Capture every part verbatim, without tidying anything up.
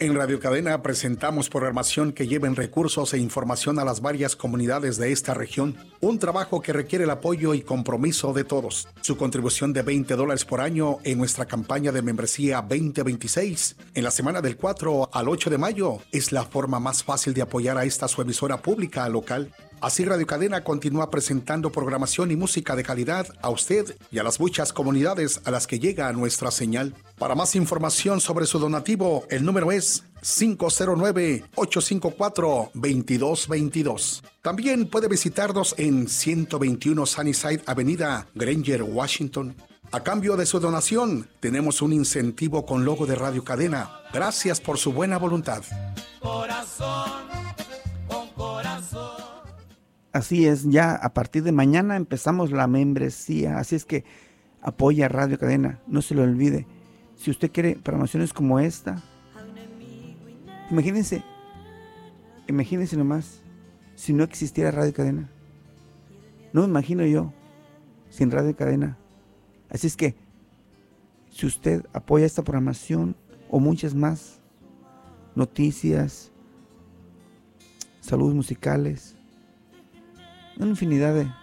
En Radio Cadena presentamos programación que lleven recursos e información a las varias comunidades de esta región, un trabajo que requiere el apoyo y compromiso de todos. Su contribución de veinte dólares por año en nuestra campaña de membresía veinte veintiséis, en la semana del cuatro al ocho de mayo, es la forma más fácil de apoyar a esta su emisora pública local. Así Radio Cadena continúa presentando programación y música de calidad a usted y a las muchas comunidades a las que llega nuestra señal. Para más información sobre su donativo, el número es cinco cero nueve, ocho cinco cuatro, dos dos dos dos. También puede visitarnos en ciento veintiuno Sunnyside Avenida, Granger, Washington. A cambio de su donación, tenemos un incentivo con logo de Radio Cadena. Gracias por su buena voluntad. Corazón, con corazón. Así es, ya a partir de mañana empezamos la membresía, así es que apoya Radio Cadena, no se lo olvide. Si usted quiere programaciones como esta, imagínense, imagínense nomás, si no existiera Radio Cadena. No me imagino yo sin Radio Cadena. Así es que, si usted apoya esta programación o muchas más, noticias, saludos musicales, una infinidad de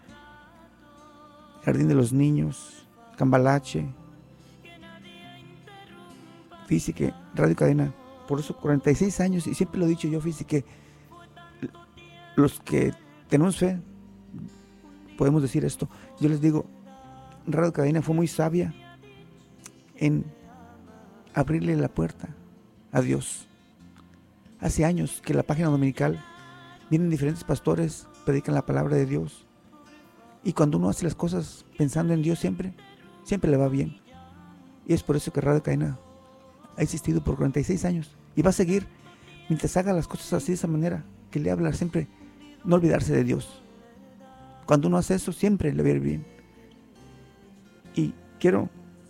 Jardín de los Niños, Cambalache, fíjese que Radio Cadena, por eso cuarenta y seis años, y siempre lo he dicho yo, fíjese que los que tenemos fe, podemos decir esto, yo les digo, Radio Cadena fue muy sabia en abrirle la puerta a Dios. Hace años que la página dominical vienen diferentes pastores, predican la palabra de Dios, y cuando uno hace las cosas pensando en Dios siempre, siempre le va bien. Y es por eso que Radio Cadena ha existido por cuarenta y seis años y va a seguir mientras haga las cosas así de esa manera, que le habla siempre, no olvidarse de Dios. Cuando uno hace eso siempre le va a ir bien. Y quiero,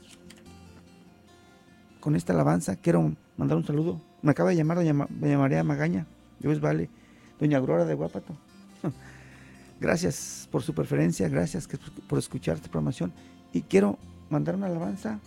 con esta alabanza, quiero mandar un saludo. Me acaba de llamar doña, doña María Magaña, Dios vale, doña Aurora de Guapato. Gracias por su preferencia, gracias por escuchar esta programación. Y quiero mandar una alabanza.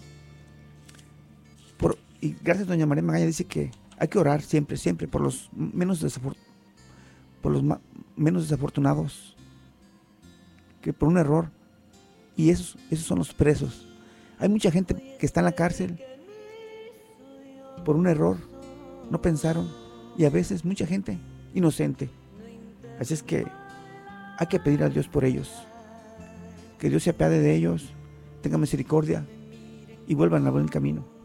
Por, y gracias doña María Magaña, dice que hay que orar siempre, siempre por los menos, desafor, por los ma, menos desafortunados, que por un error. Y esos, esos son los presos. Hay mucha gente que está en la cárcel por un error, no pensaron, y a veces mucha gente inocente. Así es que hay que pedir a Dios por ellos, que Dios se apiade de ellos, tenga misericordia y vuelvan a buen camino.